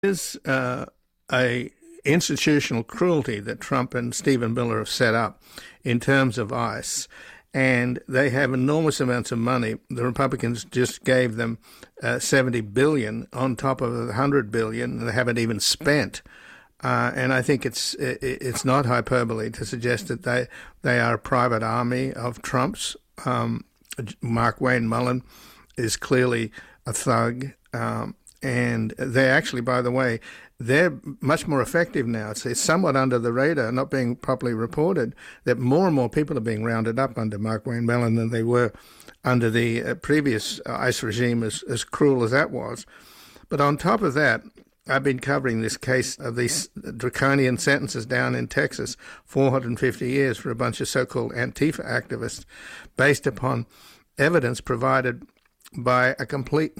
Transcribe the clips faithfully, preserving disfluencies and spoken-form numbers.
is uh, a institutional cruelty that Trump and Stephen Miller have set up in terms of ICE. And they have enormous amounts of money. The Republicans just gave them uh, seventy billion dollars on top of the one hundred billion dollars they haven't even spent. Uh, and I think it's it's not hyperbole to suggest that they they are a private army of Trump's. Um, Markwayne Mullin is clearly a thug, um, and they actually, by the way, they're much more effective now. It's, it's somewhat under the radar, not being properly reported, that more and more people are being rounded up under Markwayne Mullin than they were under the uh, previous ICE regime, as, as cruel as that was. But on top of that, I've been covering this case of these draconian sentences down in Texas, four hundred fifty years for a bunch of so-called Antifa activists, based upon evidence provided by a complete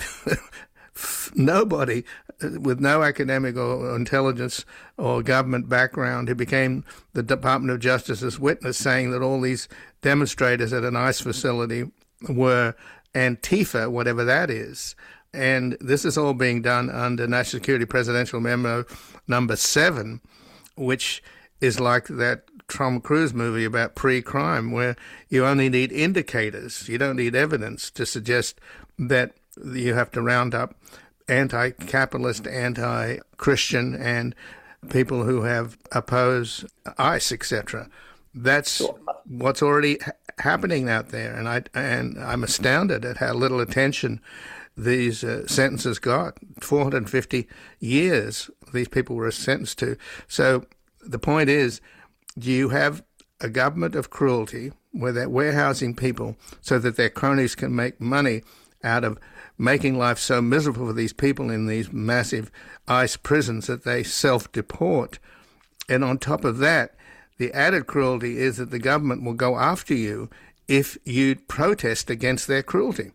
nobody with no academic or intelligence or government background who became the Department of Justice's witness, saying that all these demonstrators at an ICE facility were Antifa, whatever that is. And this is all being done under National Security Presidential Memo number seven, which is like that Tom Cruise movie about pre-crime, where you only need indicators. You don't need evidence to suggest that you have to round up anti-capitalist, anti-Christian, and people who have opposed ICE, et cetera. That's what's already ha- happening out there, and I and I'm astounded at how little attention these uh, sentences got. four hundred fifty years these people were sentenced to. So the point is, you have a government of cruelty where they're warehousing people so that their cronies can make money out of making life so miserable for these people in these massive ICE prisons that they self-deport. And on top of that, the added cruelty is that the government will go after you if you protest against their cruelty.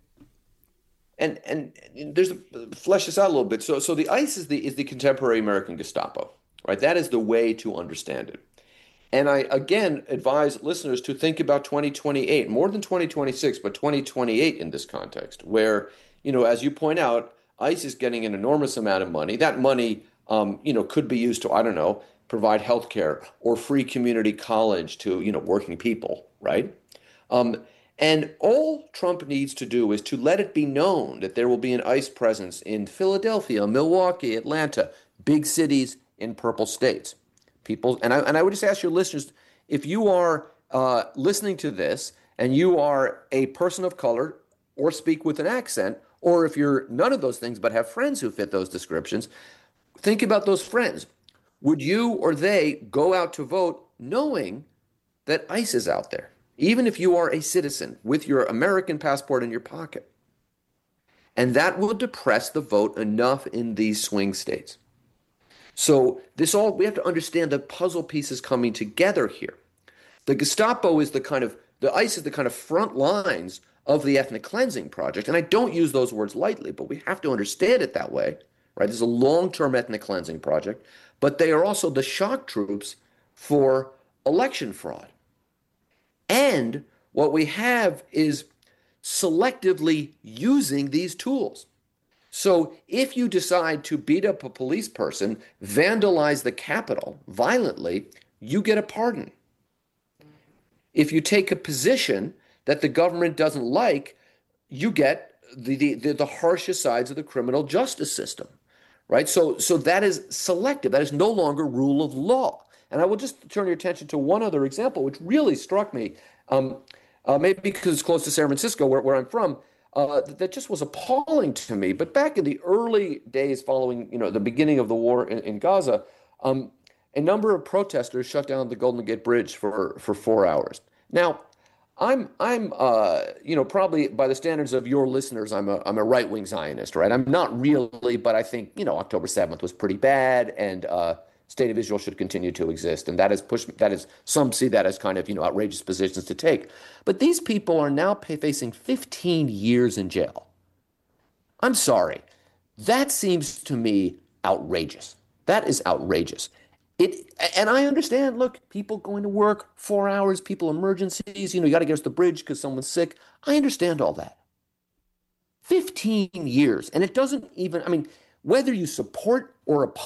And and there's flesh this out a little bit. So so the ICE is the is the contemporary American Gestapo, right? That is the way to understand it. And I again advise listeners to think about twenty twenty-eight, more than twenty twenty-six, but twenty twenty-eight in this context, where, you know, as you point out, ICE is getting an enormous amount of money. That money, um, you know, could be used to, I don't know, provide health care or free community college to, you know, working people, right? Um, And all Trump needs to do is to let it be known that there will be an ICE presence in Philadelphia, Milwaukee, Atlanta, big cities in purple states. People, and I, and I would just ask your listeners, if you are uh, listening to this and you are a person of color or speak with an accent, or if you're none of those things but have friends who fit those descriptions, think about those friends. Would you or they go out to vote knowing that ICE is out there? Even if you are a citizen with your American passport in your pocket. And that will depress the vote enough in these swing states. So this all, we have to understand the puzzle pieces coming together here. The Gestapo is the kind of, the ICE is the kind of front lines of the ethnic cleansing project. And I don't use those words lightly, but we have to understand it that way, right? This is a long-term ethnic cleansing project, but they are also the shock troops for election fraud. And what we have is selectively using these tools. So if you decide to beat up a police person, vandalize the Capitol violently, you get a pardon. If you take a position that the government doesn't like, you get the, the, the harshest sides of the criminal justice system, right? So, so that is selective. That is no longer rule of law. And I will just turn your attention to one other example, which really struck me, um, uh, maybe because it's close to San Francisco, where, where I'm from, uh, that just was appalling to me. But back in the early days following, you know, the beginning of the war in, in Gaza, um, a number of protesters shut down the Golden Gate Bridge for, for four hours. Now, I'm I'm uh, you know, probably by the standards of your listeners, I'm a I'm a right-wing Zionist, right? I'm not really, but I think, you know, October seventh was pretty bad, and uh, State of Israel should continue to exist, and that is push. That is, some see that as kind of, you know, outrageous positions to take. But these people are now pay, facing fifteen years in jail. I'm sorry, that seems to me outrageous. That is outrageous. It, and I understand. Look, people going to work four hours, people emergencies. You know, you got to get us to the bridge because someone's sick. I understand all that. fifteen years, and it doesn't even. I mean, whether you support or oppose